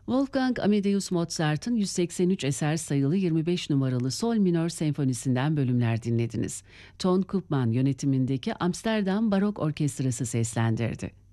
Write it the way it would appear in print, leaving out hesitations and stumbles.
Wolfgang Amadeus Mozart'ın 183 eser sayılı 25 numaralı Sol minör senfonisinden bölümler dinlediniz. Ton Koopman yönetimindeki Amsterdam Barok Orkestrası seslendirdi.